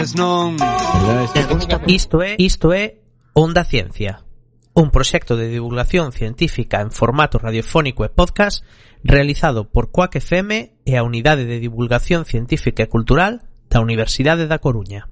Isto é Onda Ciencia, un proxecto de divulgación científica en formato radiofónico e podcast realizado por Quack FM e a Unidade de Divulgación Científica e Cultural da Universidade da Coruña.